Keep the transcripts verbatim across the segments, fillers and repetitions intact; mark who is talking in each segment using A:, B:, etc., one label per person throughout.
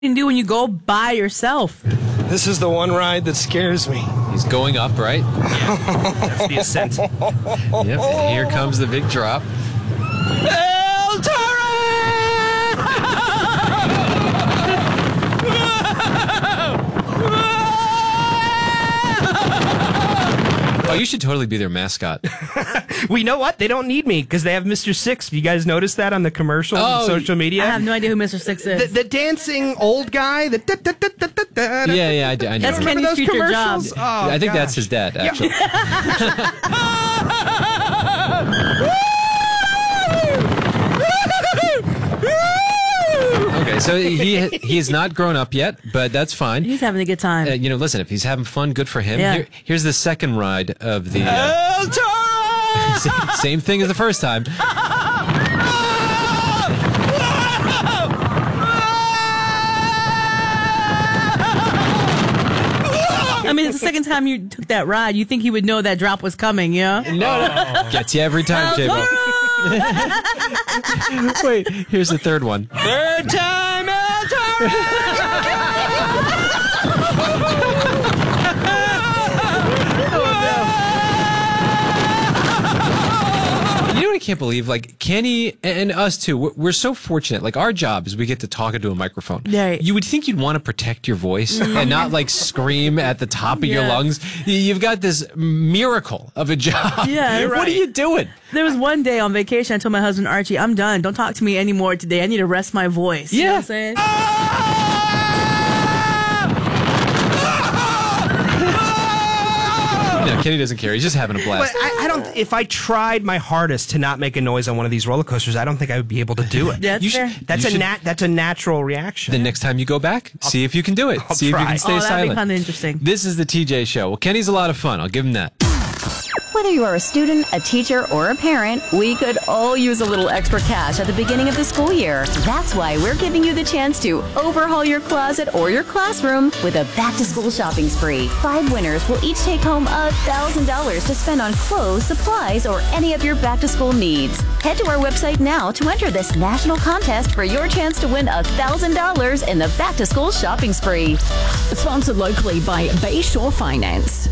A: you can do when you go by yourself.
B: This is the one ride that scares me.
C: He's going up, right?
B: Yeah, that's the ascent.
C: Yep, and here comes the big drop.
B: El Toro!
C: Oh, you should totally be their mascot.
B: Well, you know what? They don't need me because they have Mister Six. You guys notice that on the commercials
C: Oh,
B: and social media?
A: I have no idea who Mister Six is.
B: The, the dancing old guy. The da, da, da, da, da, da, da.
C: Yeah, yeah, I, do- I know.
A: That's
C: him.
A: Kenny's
B: Remember those
A: future
B: commercials?
A: job.
B: Oh,
C: I think
B: gosh.
C: that's his dad, actually. Okay, so he he has not grown up yet, but that's fine.
A: He's having a good time.
C: Uh, you know, listen, if he's having fun, good for him.
A: Yeah.
C: Here, here's the second ride of the... Uh,
B: El Toro!
C: same, same thing as the first time.
A: I mean, it's the second time you took that ride. You think he would know that drop was coming, yeah?
C: No, no. Gets you every time, J-Bo. Wait, here's the third one.
B: Third time El Toro!
C: You know what I can't believe? Like, Kenny and us too, we're, we're so fortunate. Like, our job is we get to talk into a microphone.
A: Right.
C: You would think you'd want to protect your voice and not, like, scream at the top of your
A: Yes.
C: lungs. You- You've got this miracle of a job.
A: Yeah, you're
C: What
A: right.
C: are you doing?
A: There was one day on vacation, I told my husband, Archie, I'm done. Don't talk to me anymore today. I need to rest my voice. You know
C: Yeah.
A: what I'm saying?
C: No, Kenny doesn't care. He's just having a
B: But
C: blast.
B: I, I don't. If I tried my hardest to not make a noise on one of these roller coasters, I don't think I would be able to do it.
A: Yeah, that's
C: You
A: fair.
C: should-
B: That's
C: you
B: a
C: should-
B: nat. That's a natural reaction.
C: The next time you go back, see if you can do it.
B: I'll
C: see if you
B: try.
C: can stay
A: Oh, that'd be
C: silent.
A: kind of interesting.
C: This is the T J Show. Well, Kenny's a lot of fun. I'll give him that.
D: Whether you are a student, a teacher, or a parent, we could all use a little extra cash at the beginning of the school year. That's why we're giving you the chance to overhaul your closet or your classroom with a back-to-school shopping spree. Five winners will each take home one thousand dollars to spend on clothes, supplies, or any of your back-to-school needs. Head to our website now to enter this national contest for your chance to win one thousand dollars in the back-to-school shopping spree.
E: Sponsored locally by Bayshore Finance.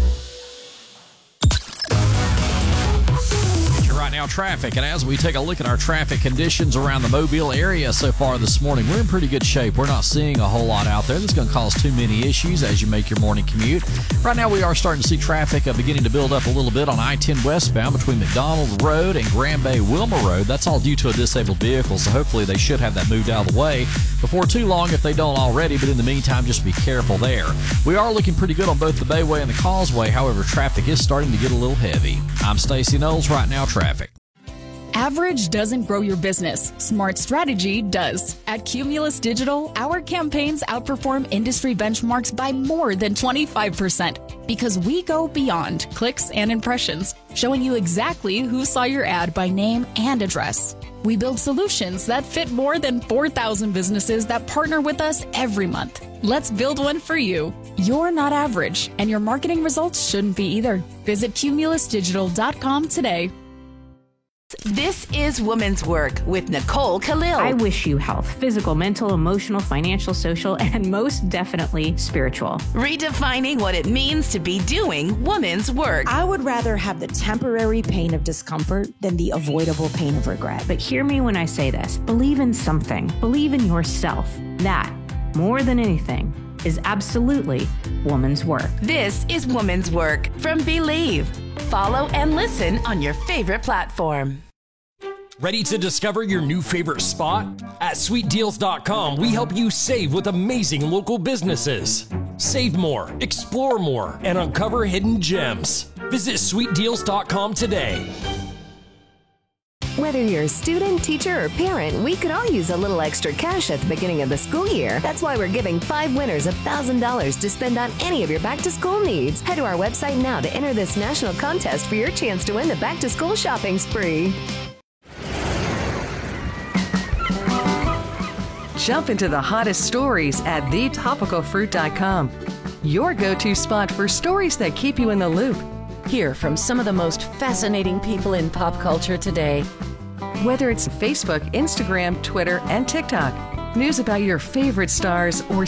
F: Right now, traffic. And as we take a look at our traffic conditions around the Mobile area so far this morning, we're in pretty good shape. We're not seeing a whole lot out there that's going to cause too many issues as you make your morning commute. Right now, we are starting to see traffic uh, beginning to build up a little bit on I ten westbound between McDonald Road and Grand Bay Wilma Road. That's all due to a disabled vehicle, so hopefully they should have that moved out of the way before too long if they don't already. But in the meantime, just be careful there. We are looking pretty good on both the Bayway and the Causeway. However, traffic is starting to get a little heavy. I'm Stacey Knowles. Right now, traffic.
E: Average doesn't grow your business. Smart strategy does. At Cumulus Digital, our campaigns outperform industry benchmarks by more than twenty-five percent because we go beyond clicks and impressions, showing you exactly who saw your ad by name and address. We build solutions that fit more than four thousand businesses that partner with us every month. Let's build one for you. You're not average, and your marketing results shouldn't be either. Visit cumulus digital dot com today.
G: This is Women's Work with Nicole Khalil.
H: I wish you health, physical, mental, emotional, financial, social, and most definitely spiritual.
G: Redefining what it means to be doing women's work.
I: I would rather have the temporary pain of discomfort than the avoidable pain of regret.
H: But hear me when I say this. Believe in something. Believe in yourself. That, more than anything, is absolutely woman's work.
G: This is Women's Work from Believe. Follow and listen on your favorite platform.
J: Ready to discover your new favorite spot? At sweet deals dot com, we help you save with amazing local businesses. Save more, explore more, and uncover hidden gems. Visit sweet deals dot com today.
K: Whether you're a student, teacher, or parent, we could all use a little extra cash at the beginning of the school year. That's why we're giving five winners one thousand dollars to spend on any of your back-to-school needs. Head to our website now to enter this national contest for your chance to win the back-to-school shopping spree.
L: Jump into the hottest stories at the topical fruit dot com. Your go-to spot for stories that keep you in the loop.
M: Hear from some of the most fascinating people in pop culture today.
L: Whether it's Facebook, Instagram, Twitter, and TikTok, News about your favorite stars, or